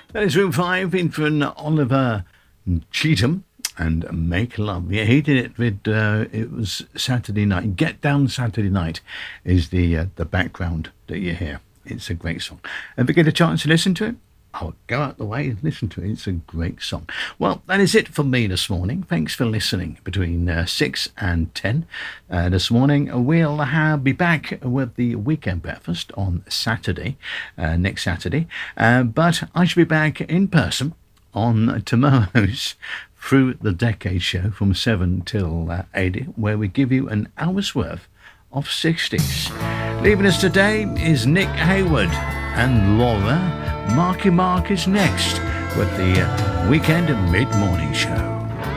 That is Room 5 in for an Oliver Cheatham and Make Love. Yeah, he did it with, it was Saturday night. Get Down Saturday Night is the background that you hear. It's a great song. Ever get a chance to listen to it? I'll go out the way and listen to it. It's a great song. Well, that is it for me this morning. Thanks for listening between 6 and 10 this morning. We'll be back with the weekend breakfast on Saturday, next Saturday. But I shall be back in person on tomorrow's Through the Decade show from 7 till 8, where we give you an hour's worth of 60s. Leaving us today is Nick Hayward and Laura. Marky Mark is next with the Weekend Mid-Morning Show.